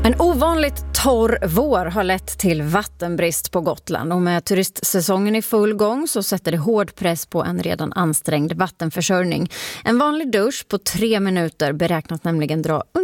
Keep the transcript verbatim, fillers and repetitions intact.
En ovanligt torr vår har lett till vattenbrist på Gotland och med turistsäsongen i full gång så sätter det hård press på en redan ansträngd vattenförsörjning. En vanlig dusch på tre minuter beräknas nämligen dra